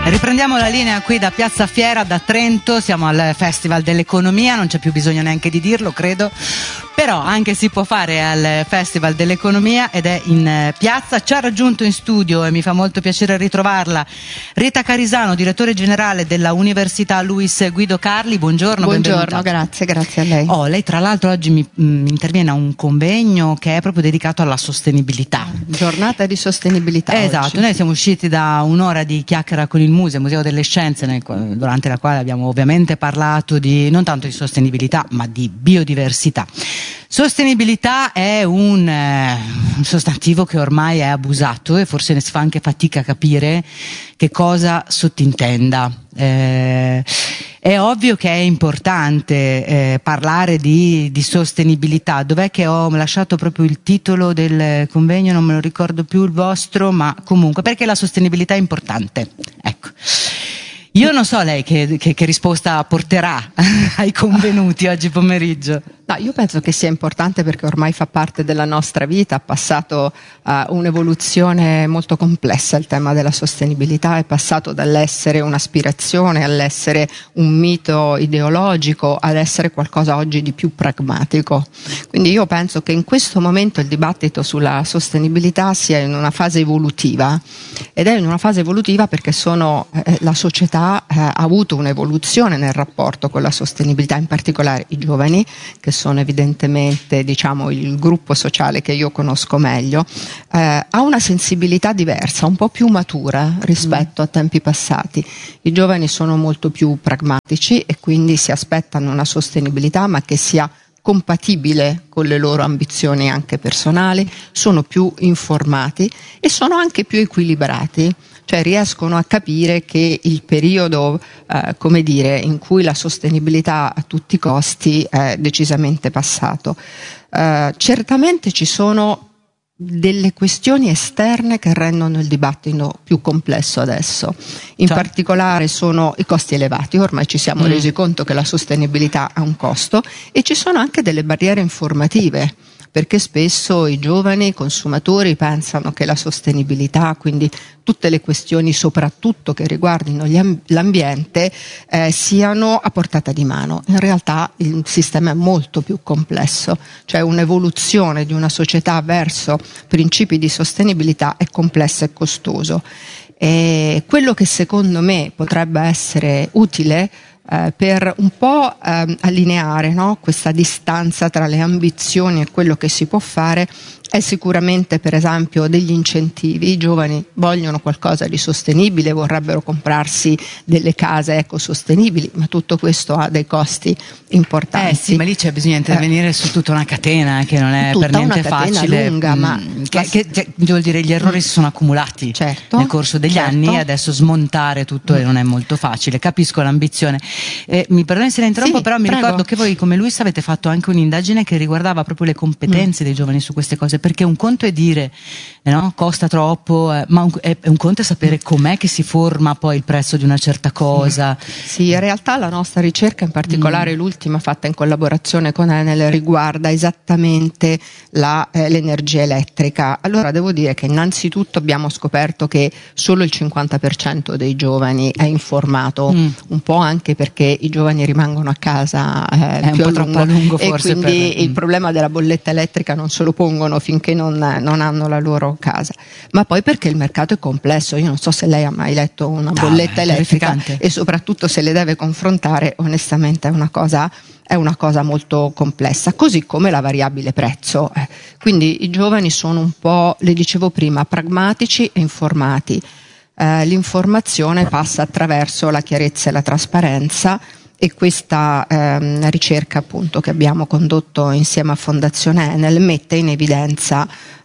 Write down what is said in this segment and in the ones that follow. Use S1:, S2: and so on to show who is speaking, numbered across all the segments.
S1: Riprendiamo la linea qui da Piazza Fiera, da Trento, siamo al Festival dell'Economia, non c'è più bisogno neanche di dirlo, credo, però anche si può fare al Festival dell'Economia ed è in piazza. Ci ha raggiunto in studio e mi fa molto piacere ritrovarla Rita Carisano, direttore generale della Università Luis Guido Carli. Buongiorno.
S2: Buongiorno, grazie a lei.
S1: Lei tra l'altro oggi mi interviene a un convegno che è proprio dedicato alla sostenibilità.
S2: Giornata di sostenibilità.
S1: Esatto,
S2: oggi.
S1: Noi siamo usciti da un'ora di chiacchiera con il Museo delle Scienze, durante la quale abbiamo ovviamente parlato non tanto di sostenibilità, ma di biodiversità. Sostenibilità è un sostantivo che ormai è abusato e forse ne si fa anche fatica a capire che cosa sottintenda. È ovvio che è importante parlare di sostenibilità. Dov'è che ho lasciato proprio il titolo del convegno? Non me lo ricordo più il vostro, ma comunque perché la sostenibilità è importante. Ecco. Io non so lei che risposta porterà ai convenuti oggi pomeriggio.
S2: No, io penso che sia importante perché ormai fa parte della nostra vita, ha passato un'evoluzione molto complessa. Il tema della sostenibilità è passato dall'essere un'aspirazione, all'essere un mito ideologico, ad essere qualcosa oggi di più pragmatico. Quindi io penso che in questo momento il dibattito sulla sostenibilità sia in una fase evolutiva, ed è in una fase evolutiva perché la società ha avuto un'evoluzione nel rapporto con la sostenibilità, in particolare i giovani, che sono evidentemente il gruppo sociale che io conosco meglio, ha una sensibilità diversa, un po' più matura rispetto a tempi passati. I giovani sono molto più pragmatici e quindi si aspettano una sostenibilità ma che sia compatibile con le loro ambizioni anche personali, sono più informati e sono anche più equilibrati. Cioè riescono a capire che il periodo, in cui la sostenibilità a tutti i costi è decisamente passato. Certamente ci sono delle questioni esterne che rendono il dibattito più complesso adesso. In particolare sono i costi elevati. Ormai ci siamo resi conto che la sostenibilità ha un costo e ci sono anche delle barriere informative, perché spesso i giovani consumatori pensano che la sostenibilità, quindi tutte le questioni soprattutto che riguardino l'ambiente, siano a portata di mano. In realtà il sistema è molto più complesso, cioè un'evoluzione di una società verso principi di sostenibilità è complesso e costoso. E quello che secondo me potrebbe essere utile per un po' allineare, no, questa distanza tra le ambizioni e quello che si può fare è sicuramente per esempio degli incentivi. I giovani vogliono qualcosa di sostenibile, vorrebbero comprarsi delle case ecosostenibili, ma tutto questo ha dei costi importanti.
S1: Sì, ma lì c'è bisogno intervenire su tutta una catena che non è per niente facile.
S2: Lunga,
S1: vuol dire gli errori si sono accumulati nel corso degli anni e adesso smontare tutto non è molto facile. Capisco l'ambizione. Mi perdoni se la interrompo, però mi ricordo che voi come Luis avete fatto anche un'indagine che riguardava proprio le competenze dei giovani su queste cose, perché un conto è dire costa troppo, ma un conto è sapere com'è che si forma poi il prezzo di una certa cosa.
S2: Sì, in realtà la nostra ricerca, in particolare l'ultima fatta in collaborazione con Enel, riguarda esattamente l'energia elettrica. Allora devo dire che innanzitutto abbiamo scoperto che solo il 50% dei giovani è informato, un po' anche perché i giovani rimangono a casa più a lungo
S1: forse,
S2: e quindi il problema della bolletta elettrica non se lo pongono finché non hanno la loro casa, ma poi perché il mercato è complesso. Io non so se lei ha mai letto una bolletta elettrica e soprattutto se le deve confrontare, onestamente è una cosa molto complessa, così come la variabile prezzo. Quindi i giovani sono un po', le dicevo prima, pragmatici e informati. L'informazione passa attraverso la chiarezza e la trasparenza, e questa ricerca appunto che abbiamo condotto insieme a Fondazione Enel mette in evidenza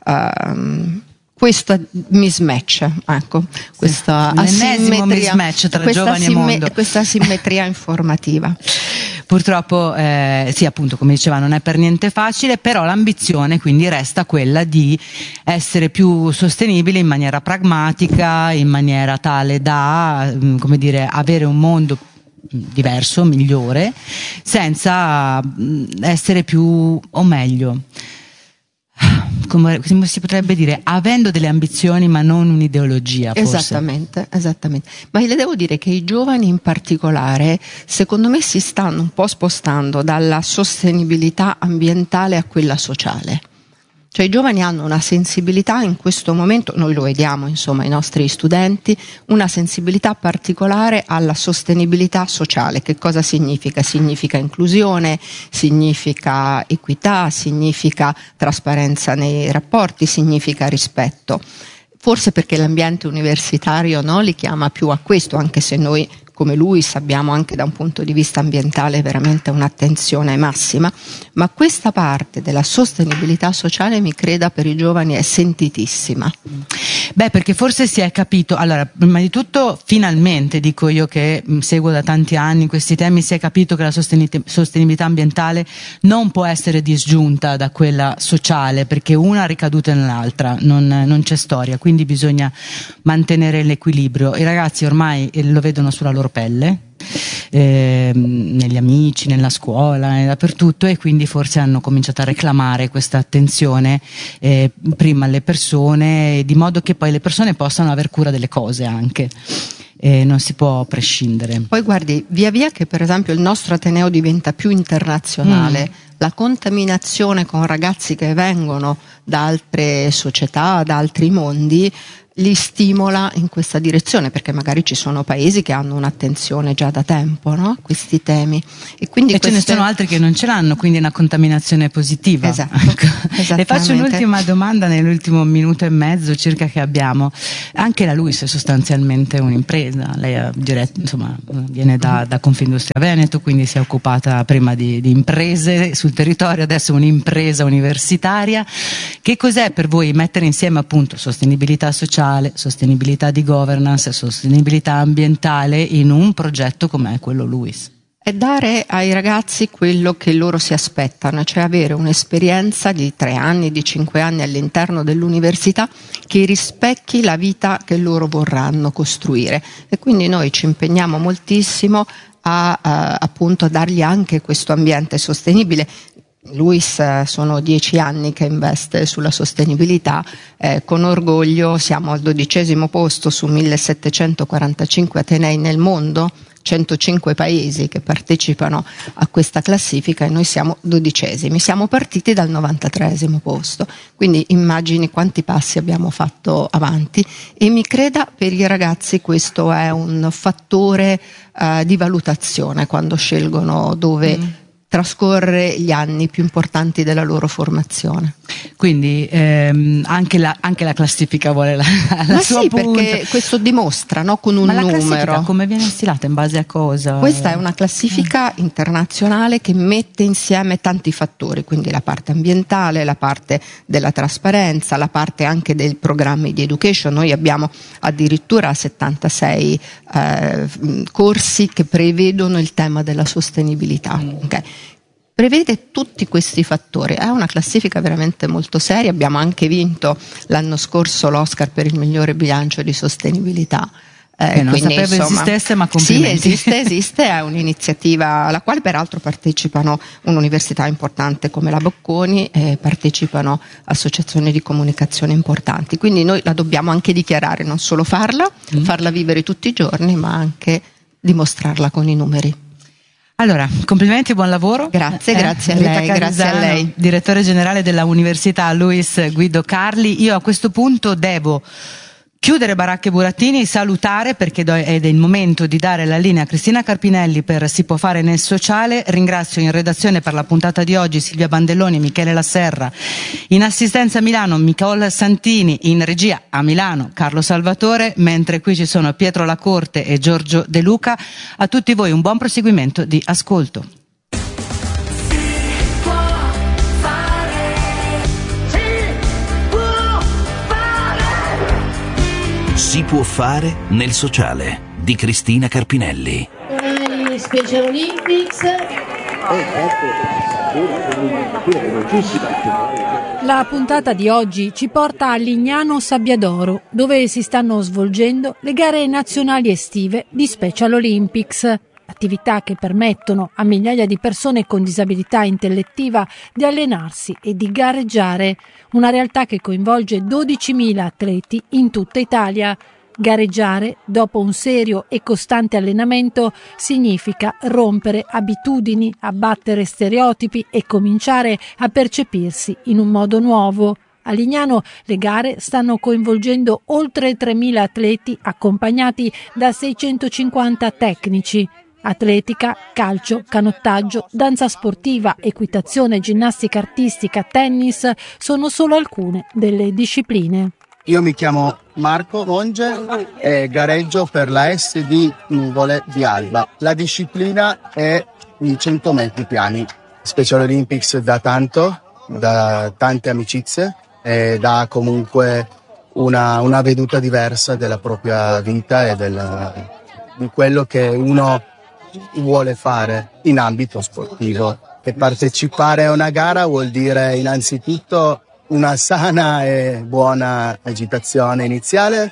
S2: questo mismatch, questa
S1: l'ennesimo mismatch tra giovani e mondo,
S2: questa asimmetria informativa.
S1: Purtroppo sì, appunto, come diceva, non è per niente facile, però l'ambizione quindi resta quella di essere più sostenibile in maniera pragmatica, in maniera tale da avere un mondo diverso, migliore, senza essere più, o meglio, come si potrebbe dire, avendo delle ambizioni ma non un'ideologia, forse.
S2: Esattamente. Ma le devo dire che i giovani in particolare, secondo me, si stanno un po' spostando dalla sostenibilità ambientale a quella sociale. Cioè i giovani hanno una sensibilità in questo momento, noi lo vediamo insomma i nostri studenti, una sensibilità particolare alla sostenibilità sociale. Che cosa significa? Significa inclusione, significa equità, significa trasparenza nei rapporti, significa rispetto. Forse perché l'ambiente universitario li chiama più a questo, anche se noi come LUISS abbiamo anche da un punto di vista ambientale veramente un'attenzione massima, ma questa parte della sostenibilità sociale, mi creda, per i giovani è sentitissima.
S1: Beh, perché forse si è capito, allora, prima di tutto, finalmente, dico io che seguo da tanti anni questi temi, si è capito che la sostenibilità ambientale non può essere disgiunta da quella sociale, perché una ha ricadute nell'altra, non c'è storia, quindi bisogna mantenere l'equilibrio. I ragazzi ormai lo vedono sulla loro pelle, negli amici, nella scuola, dappertutto, e quindi forse hanno cominciato a reclamare questa attenzione prima alle persone, di modo che poi le persone possano aver cura delle cose anche. Non si può prescindere.
S2: Poi guardi, via via che per esempio il nostro Ateneo diventa più internazionale, la contaminazione con ragazzi che vengono da altre società, da altri mondi, li stimola in questa direzione, perché magari ci sono paesi che hanno un'attenzione già da tempo, a questi temi, e quindi
S1: ce ne sono altri che non ce l'hanno, quindi è una contaminazione positiva.
S2: Esatto.
S1: Le faccio un'ultima domanda nell'ultimo minuto e mezzo circa che abbiamo. Anche la LUISS è sostanzialmente un'impresa, lei ha diretto, insomma, viene da Confindustria Veneto, quindi si è occupata prima di imprese sul territorio, adesso un'impresa universitaria. Che cos'è per voi mettere insieme appunto sostenibilità sociale, sostenibilità di governance e sostenibilità ambientale in un progetto come quello LUISS?
S2: È dare ai ragazzi quello che loro si aspettano, cioè avere un'esperienza di 3 anni, di 5 anni all'interno dell'università che rispecchi la vita che loro vorranno costruire, e quindi noi ci impegniamo moltissimo appunto a dargli anche questo ambiente sostenibile. LUISS sono 10 anni che investe sulla sostenibilità, con orgoglio siamo al 12° posto su 1745 atenei nel mondo, 105 paesi che partecipano a questa classifica, e noi siamo 12esimi, siamo partiti dal 93° posto, quindi immagini quanti passi abbiamo fatto avanti, e mi creda, per i ragazzi questo è un fattore di valutazione quando scelgono dove trascorrere gli anni più importanti della loro formazione.
S1: Quindi anche la classifica vuole la sua
S2: sì,
S1: punta.
S2: perché questo dimostra, con un numero.
S1: Ma la classifica come viene stilata, in base a cosa?
S2: Questa è una classifica internazionale che mette insieme tanti fattori, quindi la parte ambientale, la parte della trasparenza, la parte anche dei programmi di education. Noi abbiamo addirittura 76 corsi che prevedono il tema della sostenibilità. Okay? Prevede tutti questi fattori, è una classifica veramente molto seria. Abbiamo anche vinto l'anno scorso l'Oscar per il migliore bilancio di sostenibilità.
S1: Non sapevo esistesse, ma complimenti.
S2: Sì, esiste, è un'iniziativa alla quale peraltro partecipano un'università importante come la Bocconi, e partecipano associazioni di comunicazione importanti, quindi noi la dobbiamo anche dichiarare, non solo farla vivere tutti i giorni, ma anche dimostrarla con i numeri.
S1: Allora, complimenti, buon lavoro.
S2: Grazie a lei, grazie a lei.
S1: Direttore generale della Università LUISS Guido Carli. Io a questo punto devo chiudere Baracche Burattini, salutare, perché è il momento di dare la linea a Cristina Carpinelli per Si può fare nel sociale. Ringrazio in redazione per la puntata di oggi Silvia Bandelloni, Michele Lasserra, in assistenza a Milano Nicole Santini, in regia a Milano Carlo Salvatore, mentre qui ci sono Pietro Lacorte e Giorgio De Luca. A tutti voi un buon proseguimento di ascolto.
S3: Si può fare nel sociale di Cristina Carpinelli.
S4: Special Olympics. La puntata di oggi ci porta a Lignano Sabbiadoro, dove si stanno svolgendo le gare nazionali estive di Special Olympics. attività che permettono a migliaia di persone con disabilità intellettiva di allenarsi e di gareggiare, una realtà che coinvolge 12.000 atleti in tutta Italia. Gareggiare, dopo un serio e costante allenamento, significa rompere abitudini, abbattere stereotipi e cominciare a percepirsi in un modo nuovo. A Lignano le gare stanno coinvolgendo oltre 3.000 atleti accompagnati da 650 tecnici. Atletica, calcio, canottaggio, danza sportiva, equitazione, ginnastica artistica, tennis sono solo alcune delle discipline.
S5: Io mi chiamo Marco Monge e gareggio per la SD Nuvole di Alba. La disciplina è i 100 metri piani. Special Olympics da tante amicizie e dà comunque una veduta diversa della propria vita e di quello che uno vuole fare in ambito sportivo. E partecipare a una gara vuol dire innanzitutto una sana e buona agitazione iniziale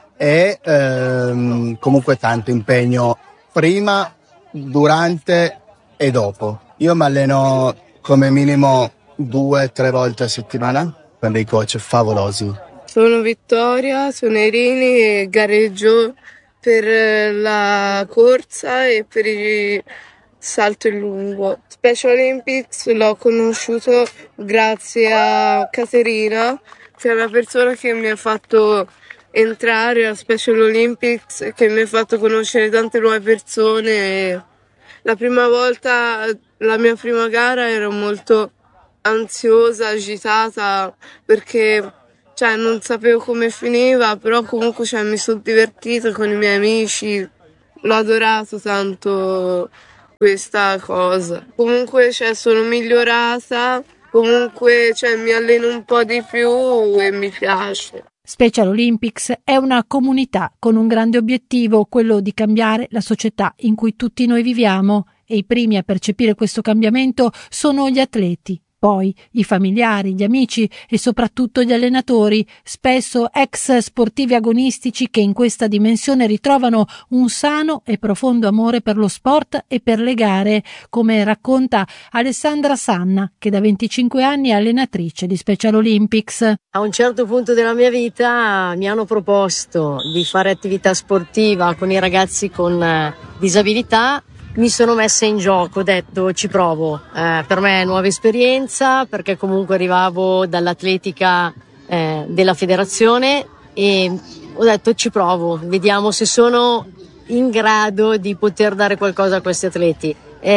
S5: e comunque tanto impegno prima, durante e dopo. Io mi alleno come minimo 2-3 volte a settimana con dei coach favolosi.
S6: Sono Vittoria Sonerini e gareggio per la corsa e per il salto in lungo. Special Olympics l'ho conosciuto grazie a Caterina, che è una persona che mi ha fatto entrare a Special Olympics, che mi ha fatto conoscere tante nuove persone. La prima volta, la mia prima gara, ero molto ansiosa, agitata, perché non sapevo come finiva, però comunque mi sono divertita con i miei amici, l'ho adorato tanto questa cosa. Comunque sono migliorata, comunque mi alleno un po' di più e mi piace.
S4: Special Olympics è una comunità con un grande obiettivo, quello di cambiare la società in cui tutti noi viviamo, e i primi a percepire questo cambiamento sono gli atleti. Poi i familiari, gli amici e soprattutto gli allenatori, spesso ex sportivi agonistici che in questa dimensione ritrovano un sano e profondo amore per lo sport e per le gare, come racconta Alessandra Sanna, che da 25 anni è allenatrice di Special Olympics.
S7: A un certo punto della mia vita mi hanno proposto di fare attività sportiva con i ragazzi con disabilità. Mi sono messa in gioco, ho detto ci provo, per me è nuova esperienza perché comunque arrivavo dall'atletica della federazione e ho detto ci provo, vediamo se sono in grado di poter dare qualcosa a questi atleti.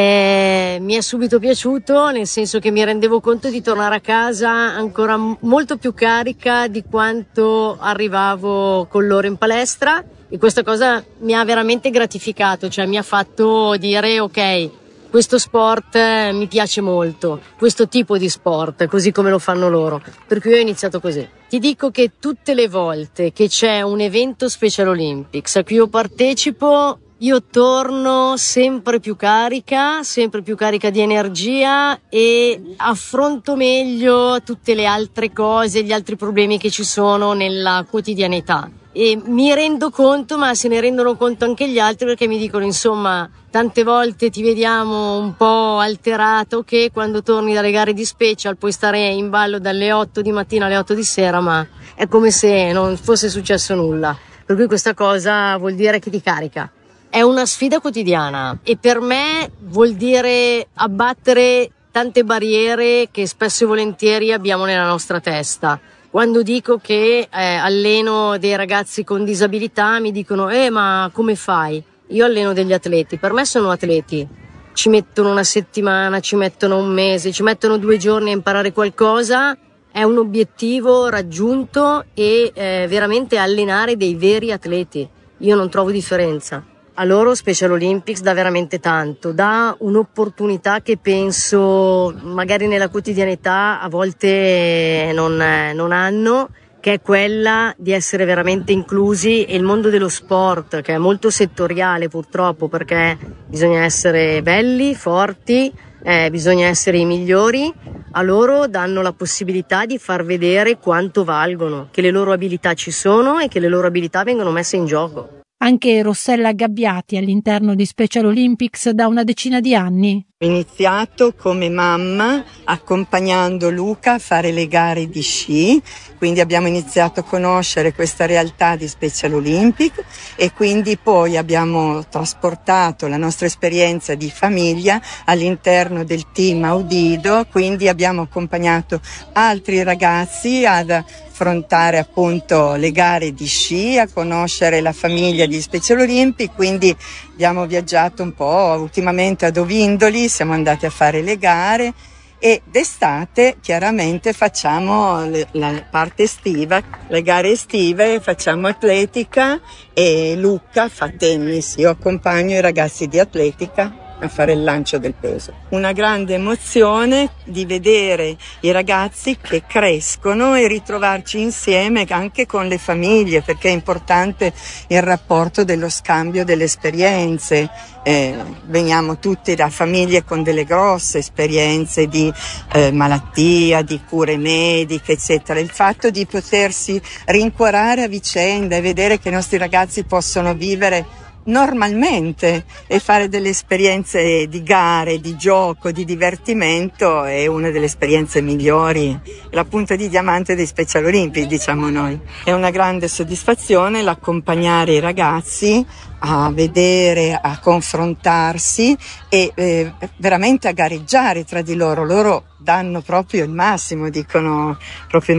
S7: Mi è subito piaciuto, nel senso che mi rendevo conto di tornare a casa ancora molto più carica di quanto arrivavo con loro in palestra. E questa cosa mi ha veramente gratificato, mi ha fatto dire ok, questo sport mi piace molto, questo tipo di sport, così come lo fanno loro, per cui ho iniziato così. Ti dico che tutte le volte che c'è un evento Special Olympics a cui io partecipo, io torno sempre più carica di energia e affronto meglio tutte le altre cose, gli altri problemi che ci sono nella quotidianità. E mi rendo conto, ma se ne rendono conto anche gli altri, perché mi dicono insomma tante volte ti vediamo un po' alterato, che quando torni dalle gare di Special puoi stare in ballo dalle 8 di mattina alle 8 di sera, ma è come se non fosse successo nulla, per cui questa cosa vuol dire che ti carica. È una sfida quotidiana e per me vuol dire abbattere tante barriere che spesso e volentieri abbiamo nella nostra testa. Quando dico che alleno dei ragazzi con disabilità mi dicono ma come fai? Io alleno degli atleti, per me sono atleti, ci mettono una settimana, ci mettono un mese, ci mettono 2 giorni a imparare qualcosa, è un obiettivo raggiunto e veramente allenare dei veri atleti, io non trovo differenza. A loro Special Olympics dà veramente tanto, dà un'opportunità che penso magari nella quotidianità a volte non hanno, che è quella di essere veramente inclusi, e il mondo dello sport, che è molto settoriale purtroppo, perché bisogna essere belli, forti, bisogna essere i migliori, a loro danno la possibilità di far vedere quanto valgono, che le loro abilità ci sono e che le loro abilità vengono messe in gioco.
S4: Anche Rossella Gabbiati all'interno di Special Olympics da una decina di anni.
S8: Ho iniziato come mamma accompagnando Luca a fare le gare di sci, quindi abbiamo iniziato a conoscere questa realtà di Special Olympic e quindi poi abbiamo trasportato la nostra esperienza di famiglia all'interno del team Audido, quindi abbiamo accompagnato altri ragazzi ad affrontare appunto le gare di sci, a conoscere la famiglia di Special Olympic, quindi abbiamo viaggiato un po' ultimamente ad Ovindoli, siamo andati a fare le gare e d'estate chiaramente facciamo la parte estiva, le gare estive, facciamo atletica e Luca fa tennis, io accompagno i ragazzi di atletica a fare il lancio del peso. Una grande emozione di vedere i ragazzi che crescono e ritrovarci insieme anche con le famiglie, perché è importante il rapporto dello scambio delle esperienze. Veniamo tutti da famiglie con delle grosse esperienze di malattia, di cure mediche, eccetera. Il fatto di potersi rincuorare a vicenda e vedere che i nostri ragazzi possono vivere normalmente e fare delle esperienze di gare, di gioco, di divertimento è una delle esperienze migliori, la punta di diamante dei Special Olympics, diciamo noi. È una grande soddisfazione l'accompagnare i ragazzi a vedere, a confrontarsi e veramente a gareggiare tra di loro. Loro danno proprio il massimo, dicono proprio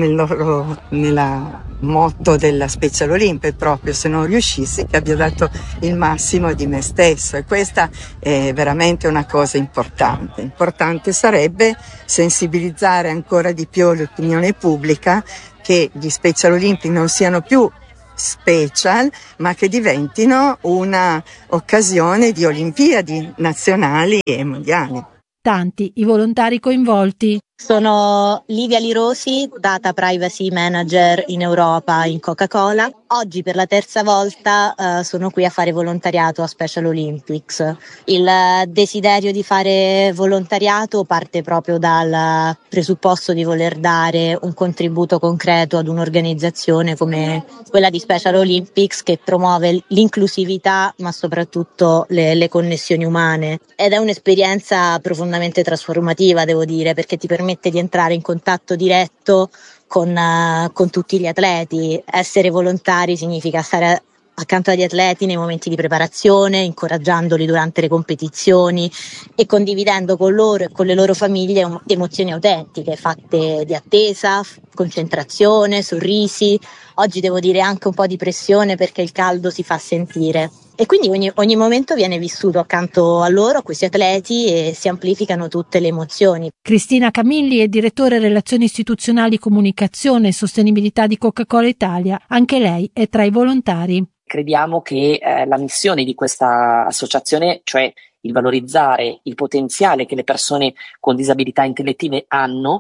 S8: nella motto della Special Olympics, proprio se non riuscissi che abbia dato il massimo di me stesso, e questa è veramente una cosa importante. Importante sarebbe sensibilizzare ancora di più l'opinione pubblica che gli Special Olympics non siano più special, ma che diventino una occasione di Olimpiadi nazionali e mondiali.
S4: Tanti i volontari coinvolti.
S9: Sono Livia Lirosi, Data Privacy Manager in Europa in Coca-Cola. Oggi per la terza volta sono qui a fare volontariato a Special Olympics. Il desiderio di fare volontariato parte proprio dal presupposto di voler dare un contributo concreto ad un'organizzazione come quella di Special Olympics, che promuove l'inclusività ma soprattutto le connessioni umane. Ed è un'esperienza profondamente trasformativa, devo dire, perché ti permette di entrare in contatto diretto con tutti gli atleti. Essere volontari significa stare accanto agli atleti nei momenti di preparazione, incoraggiandoli durante le competizioni e condividendo con loro e con le loro famiglie emozioni autentiche, fatte di attesa, concentrazione, sorrisi. Oggi devo dire anche un po' di pressione, perché il caldo si fa sentire. E quindi ogni momento viene vissuto accanto a loro, a questi atleti, e si amplificano tutte le emozioni.
S4: Cristina Camilli è direttore Relazioni Istituzionali, Comunicazione e Sostenibilità di Coca-Cola Italia. Anche lei è tra i volontari.
S10: Crediamo che la missione di questa associazione, cioè il valorizzare il potenziale che le persone con disabilità intellettive hanno,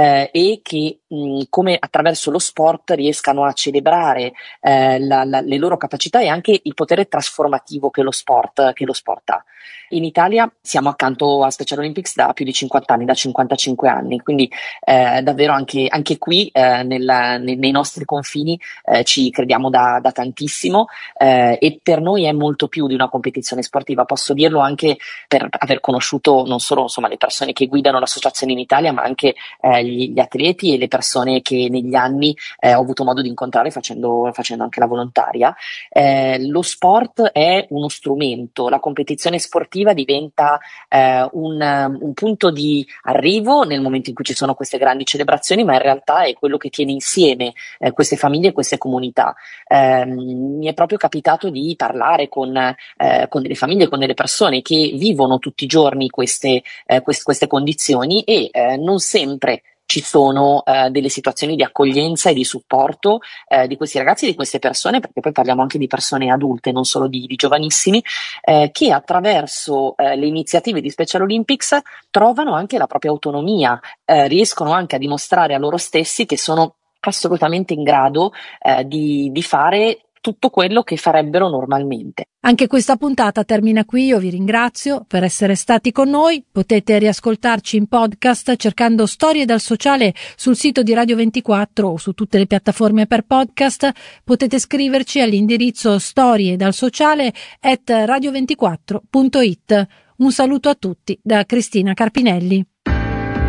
S10: e che come attraverso lo sport riescano a celebrare le loro capacità e anche il potere trasformativo che lo sport ha. In Italia siamo accanto a Special Olympics da più di 50 anni, da 55 anni, quindi davvero anche qui nei nostri confini ci crediamo da tantissimo, e per noi è molto più di una competizione sportiva. Posso dirlo anche per aver conosciuto non solo le persone che guidano l'associazione in Italia, ma anche gli atleti e le persone che negli anni ho avuto modo di incontrare facendo anche la volontaria. Lo sport è uno strumento, la competizione sportiva diventa un punto di arrivo nel momento in cui ci sono queste grandi celebrazioni, ma in realtà è quello che tiene insieme queste famiglie e queste comunità. Mi è proprio capitato di parlare con delle famiglie, con delle persone che vivono tutti i giorni queste condizioni, e non sempre ci sono delle situazioni di accoglienza e di supporto di questi ragazzi e di queste persone, perché poi parliamo anche di persone adulte, non solo di giovanissimi, che attraverso le iniziative di Special Olympics trovano anche la propria autonomia, riescono anche a dimostrare a loro stessi che sono assolutamente in grado di fare tutto quello che farebbero normalmente.
S4: Anche questa puntata termina qui, io vi ringrazio per essere stati con noi, potete riascoltarci in podcast cercando Storie dal Sociale sul sito di Radio 24 o su tutte le piattaforme per podcast, potete scriverci all'indirizzo storiedalsociale@radio24.it. Un saluto a tutti da Cristina Carpinelli.